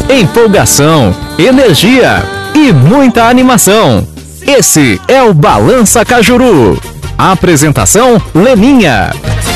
empolgação, energia e muita animação. Esse é o Balança Cajuru. Apresentação Leninha.